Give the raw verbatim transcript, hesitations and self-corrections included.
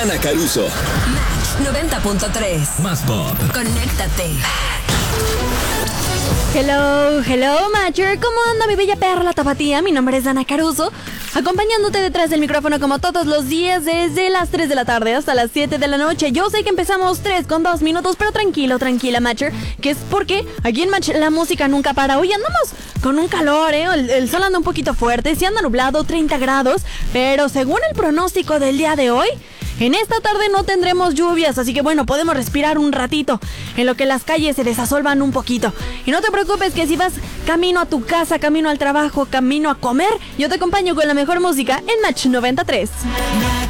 Dana Caruso. Match noventa punto tres. Más pop. Conéctate. Hello, hello, Matcher. ¿Cómo anda mi bella perla tapatía? Mi nombre es Dana Caruso, acompañándote detrás del micrófono como todos los días desde las tres de la tarde hasta las siete de la noche. Yo sé que empezamos tres con dos minutos, pero tranquilo, tranquila, Matcher, que es porque aquí en Match la música nunca para. Hoy andamos con un calor, ¿eh? El, el sol anda un poquito fuerte, sí anda nublado, treinta grados, pero según el pronóstico del día de hoy, en esta tarde no tendremos lluvias, así que bueno, podemos respirar un ratito en lo que las calles se desasolvan un poquito. Y no te preocupes que si vas camino a tu casa, camino al trabajo, camino a comer, yo te acompaño con la mejor música en Match noventa y tres.